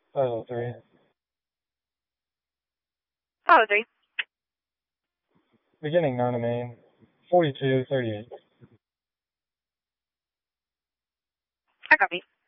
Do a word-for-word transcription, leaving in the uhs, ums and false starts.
Oh, three. Oh, three. Beginning nine of main. Forty-two, thirty-eight. I copy.